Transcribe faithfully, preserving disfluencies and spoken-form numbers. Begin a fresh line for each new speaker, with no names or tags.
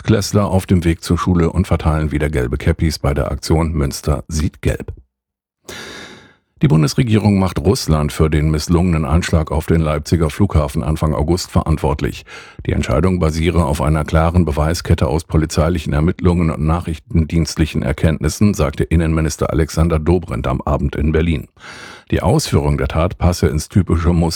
Achtklässler auf dem Weg zur Schule und verteilen wieder gelbe Käppis bei der Aktion Münster sieht gelb. Die Bundesregierung macht Russland für den misslungenen Anschlag auf den Leipziger Flughafen Anfang August verantwortlich. Die Entscheidung basiere auf einer klaren Beweiskette aus polizeilichen Ermittlungen und nachrichtendienstlichen Erkenntnissen, sagte Innenminister Alexander Dobrindt am Abend in Berlin. Die Ausführung der Tat passe ins typische Muster